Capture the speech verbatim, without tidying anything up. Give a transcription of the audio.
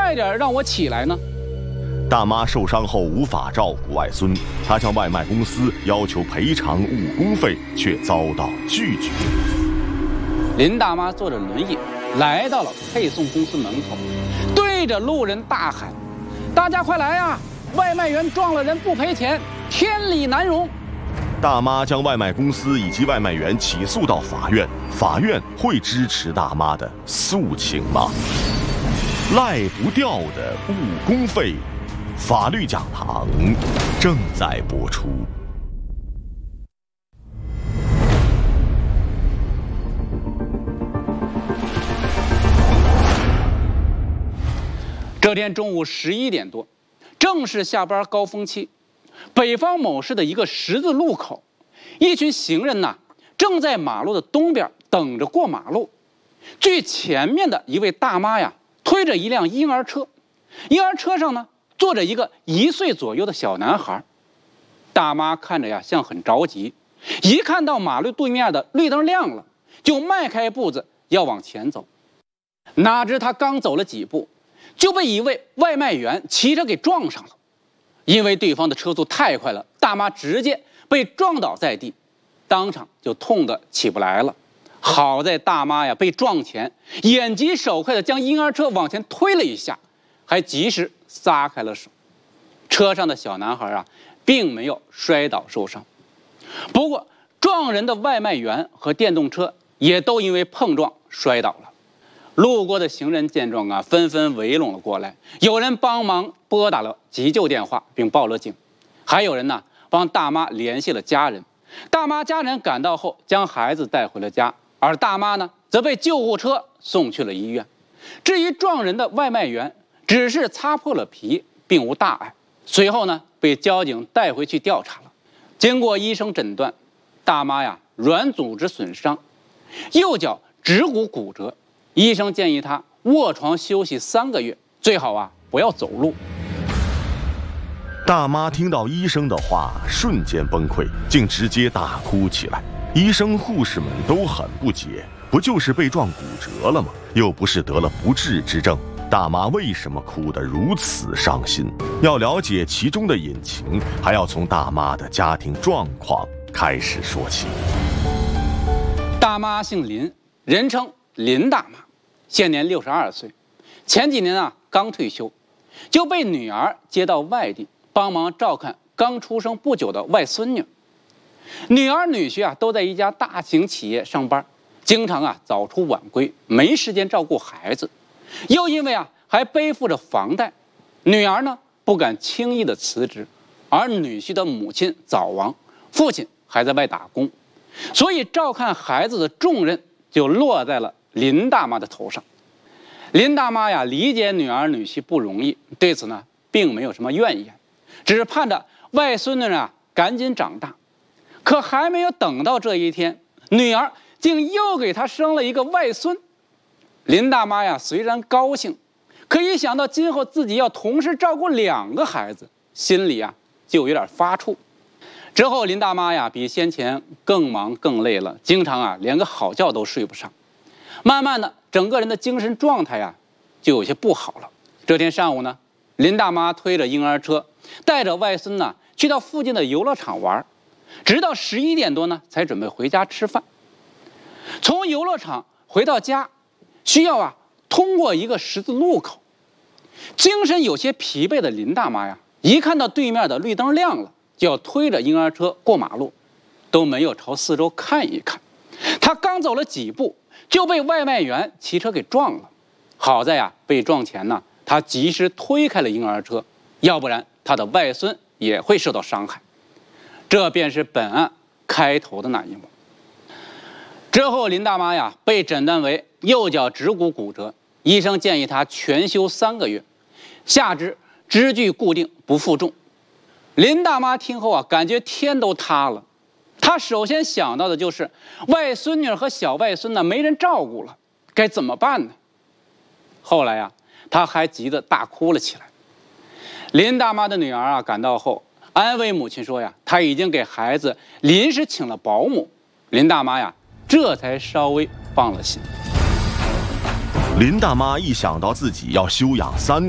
快点让我起来呢？ 大妈受伤后无法照顾外孙，她向外卖公司要求赔偿误工费，却遭到拒绝。 林大妈坐着轮椅来到了配送公司门口，对着路人大喊：“大家快来呀！外卖员撞了人不赔钱，天理难容！” 大妈将外卖公司以及外卖员起诉到法院，法院会支持大妈的诉请吗？赖不掉的误工费，法律讲堂正在播出。 这天中午十一点多，正是下班高峰期，北方某市的一个十字路口，一群行人呐、啊、正在马路的东边等着过马路。最前面的一位大妈呀，推着一辆婴儿车，婴儿车上呢坐着一个一岁左右的小男孩。大妈看着呀像很着急，一看到马路对面的绿灯亮了，就迈开步子要往前走。哪知他刚走了几步，就被一位外卖员骑车给撞上了。因为对方的车速太快了，大妈直接被撞倒在地，当场就痛得起不来了。好在大妈呀被撞前眼疾手快的将婴儿车往前推了一下，还及时撒开了手。车上的小男孩啊并没有摔倒受伤，不过撞人的外卖员和电动车也都因为碰撞摔倒了。路过的行人见状啊，纷纷围拢了过来，有人帮忙拨打了急救电话并报了警，还有人呢帮大妈联系了家人。大妈家人赶到后，将孩子带回了家，而大妈呢则被救护车送去了医院。至于撞人的外卖员，只是擦破了皮，并无大碍，随后呢被交警带回去调查了。经过医生诊断，大妈呀软组织损伤，右脚指骨骨折。医生建议他卧床休息三个月，最好啊不要走路。 大妈听到医生的话，瞬间崩溃，竟直接大哭起来。医生护士们都很不解，不就是被撞骨折了吗？又不是得了不治之症，大妈为什么哭得如此伤心？要了解其中的隐情，还要从大妈的家庭状况开始说起。 大妈姓林，人称林大妈，现年六十二岁，前几年啊刚退休，就被女儿接到外地帮忙照看刚出生不久的外孙女。女儿女婿啊都在一家大型企业上班，经常啊早出晚归，没时间照顾孩子，又因为啊还背负着房贷，女儿呢不敢轻易的辞职，而女婿的母亲早亡，父亲还在外打工，所以照看孩子的重任就落在了林大妈的头上。林大妈呀理解女儿女婿不容易，对此呢并没有什么怨言，只是盼着外孙女啊赶紧长大。可还没有等到这一天，女儿竟又给她生了一个外孙。林大妈呀虽然高兴，可一想到今后自己要同时照顾两个孩子，心里啊就有点发怵。之后林大妈呀比先前更忙更累了，经常啊连个好觉都睡不上。慢慢的整个人的精神状态呀就有些不好了。这天上午呢，林大妈推着婴儿车带着外孙呢去到附近的游乐场玩，直到十一点多呢才准备回家吃饭。从游乐场回到家需要啊通过一个十字路口，精神有些疲惫的林大妈呀一看到对面的绿灯亮了，就要推着婴儿车过马路，都没有朝四周看一看。她刚走了几步就被外卖员骑车给撞了，好在呀被撞前呢她及时推开了婴儿车，要不然她的外孙也会受到伤害。这便是本案开头的那一幕。之后林大妈呀被诊断为右脚指骨骨折，医生建议她全休三个月，下肢支距固定不负重。林大妈听后啊感觉天都塌了，她首先想到的就是外孙女和小外孙呢没人照顾了，该怎么办呢？后来呀她还急得大哭了起来。林大妈的女儿啊赶到后安慰母亲说呀，她已经给孩子临时请了保姆。林大妈呀这才稍微放了心。 林大妈一想到自己要休养三